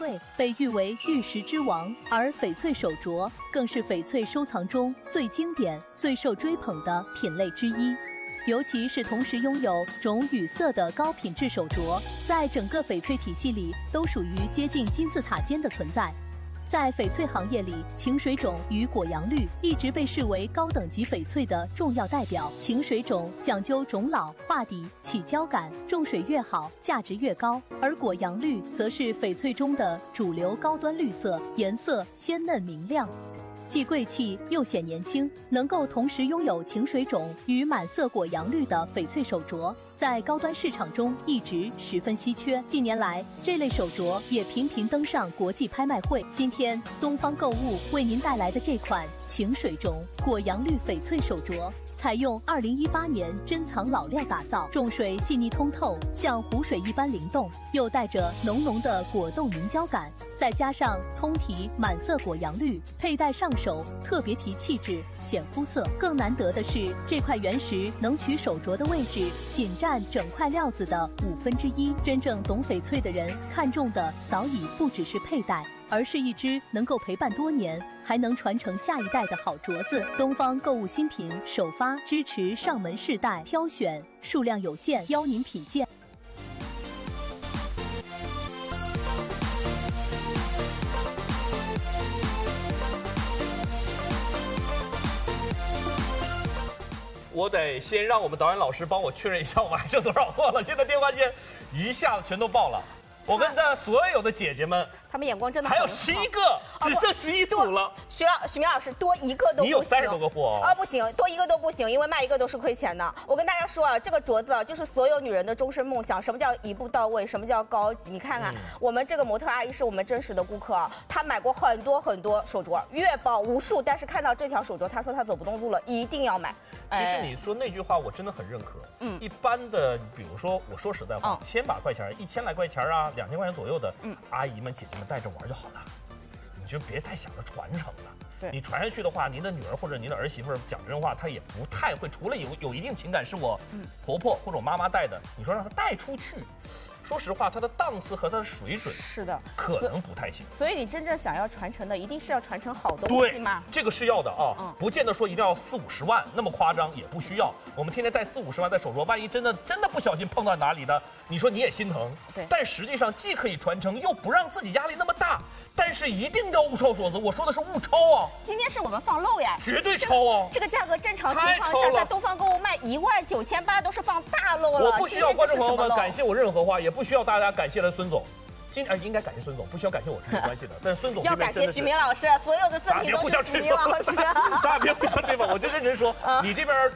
珪被誉为玉石之王，而翡翠手镯更是翡翠收藏中最经典、最受追捧的品类之一。尤其是同时拥有种羽色的高品质手镯，在整个翡翠体系里都属于接近金字塔尖的存在。在翡翠行业里，晴水种与果阳绿一直被视为高等级翡翠的重要代表。晴水种讲究种老、化底、起胶感，种水越好，价值越高；而果阳绿则是翡翠中的主流高端绿色，颜色鲜嫩明亮。既贵气又显年轻，能够同时拥有晴水种与满色果阳绿的翡翠手镯，在高端市场中一直十分稀缺。近年来，这类手镯也频频登上国际拍卖会。今天，东方购物为您带来的这款晴水种果阳绿翡翠手镯，采用2018年珍藏老料打造，重水细腻通透，像湖水一般灵动，又带着浓浓的果冻凝胶感，再加上通体满色果阳绿，佩戴上手特别提气质，显肤色。更难得的是，这块原石能取手镯的位置仅占整块料子的1/5。真正懂翡翠的人看中的早已不只是佩戴，而是一只能够陪伴多年，还能传承下一代的好镯子。东方购物新品首发，支持上门试戴挑选，数量有限，邀您品鉴。 我得先让我们导演老师帮我确认一下，我们还剩多少货了？现在电话线一下子全都爆了。我跟所有的姐姐们， 他们眼光真的还有11个，只剩11组了。 许明老师，多一个都不行。 你有30多个货不行，多一个都不行，因为卖一个都是亏钱的。我跟大家说啊，这个镯子就是所有女人的终身梦想。什么叫一步到位？什么叫高级？你看看，我们这个模特阿姨是我们真实的顾客啊，她买过很多手镯，月报无数，但是看到这条手镯，她说她走不动路了，一定要买。 其实你说那句话，我真的很认可。一般的，比如说我说实在话，1000把块钱，1000来块钱啊，2000块钱左右的，阿姨们、姐姐们带着玩就好了。你就别太想着传承了。你传下去的话，您的女儿或者您的儿媳妇讲真话，她也不太会。除了有一定情感是我婆婆或者我妈妈带的，你说让她带出去，说实话，它的档次和它的水准是的， 可能不太行。 所以你真正想要传承的，一定是要传承好东西嘛。 这个是要的啊，不见得说一定要40-50万那么夸张，也不需要。我们天天戴40-50万在手镯，万一真的不小心碰到哪里的，你说你也心疼。 对， 但实际上既可以传承，又不让自己压力那么大。但是一定要物超所值，我说的是物超啊！ 今天是我们放漏呀， 绝对超啊！ 这个价格正常情况下，在东方购物卖19800都是放大漏了。 我不需要观众朋友们感谢我任何话，也不需要大家感谢了孙总。应该感谢孙总，不需要感谢我是没关系的。但是孙总要感谢徐明老师，所有的赠品都是徐明老师。 大家别互相吹捧，我就认真说，你这边